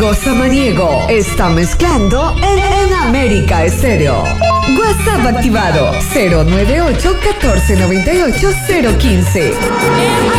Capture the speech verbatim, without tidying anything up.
Rodrigo Samaniego está mezclando en, en América Estéreo. WhatsApp activado cero nueve ocho uno cuatro nueve ocho cero uno cinco.